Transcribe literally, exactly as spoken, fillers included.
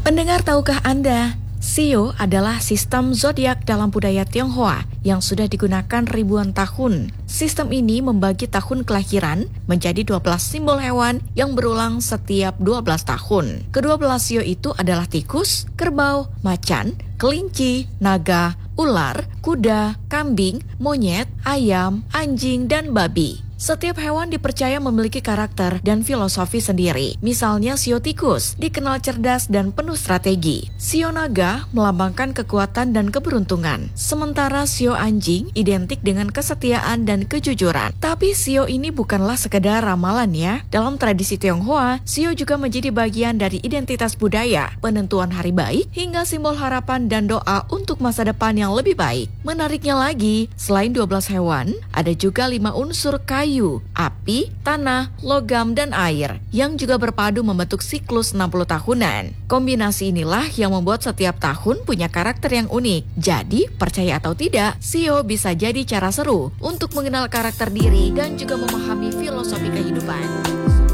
Pendengar, tahukah Anda, Shio adalah sistem zodiak dalam budaya Tionghoa yang sudah digunakan ribuan tahun. Sistem ini membagi tahun kelahiran menjadi dua belas simbol hewan yang berulang setiap dua belas tahun. Kedua belas Shio itu adalah tikus, kerbau, macan, kelinci, naga, ular, kuda, kambing, monyet, ayam, anjing, dan babi. Setiap hewan dipercaya memiliki karakter dan filosofi sendiri. Misalnya Shio tikus dikenal cerdas dan penuh strategi. Shio naga melambangkan kekuatan dan keberuntungan. Sementara Shio anjing identik dengan kesetiaan dan kejujuran. Tapi Shio ini bukanlah sekedar ramalan ya. Dalam tradisi Tionghoa, Shio juga menjadi bagian dari identitas budaya, penentuan hari baik, hingga simbol harapan dan doa untuk masa depan yang lebih baik. Menariknya lagi, selain dua belas hewan, ada juga lima unsur kayu Kayu, api, tanah, logam, dan air yang juga berpadu membentuk siklus enam puluh tahunan. Kombinasi inilah yang membuat setiap tahun punya karakter yang unik. Jadi, percaya atau tidak, Shio bisa jadi cara seru untuk mengenal karakter diri dan juga memahami filosofi kehidupan.